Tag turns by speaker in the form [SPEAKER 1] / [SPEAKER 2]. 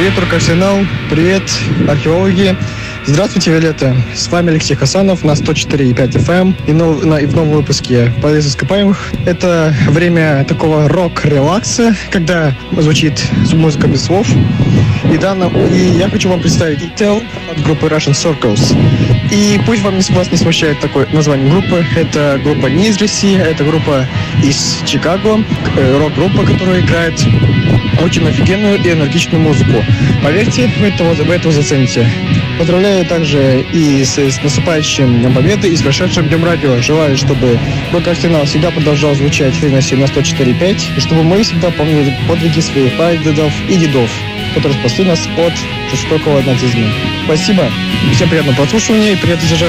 [SPEAKER 1] Привет, Рок-Арсенал, привет, археологи. Здравствуйте, Виолетта. С вами Алексей Хасанов на 104,5 FM и в новом выпуске «Полез ископаемых». Это время такого рок-релакса, когда звучит музыка без слов. И я хочу вам представить Tell от группы Russian Circles. И пусть вас не смущает такое название группы. Это группа не из России, это группа из Чикаго, рок-группа, которая играет очень офигенную и энергичную музыку. Поверьте, вы этого зацените. Поздравляю также и с наступающим победой, и с прошедшим Днем Радио. Желаю, чтобы Рок-Арсенал всегда продолжал звучать в эфире на 104.5, и чтобы мы всегда помнили подвиги своих прадедов и дедов, которые спасли нас от жестокого нацизма. Спасибо, всем приятного прослушивания и приятного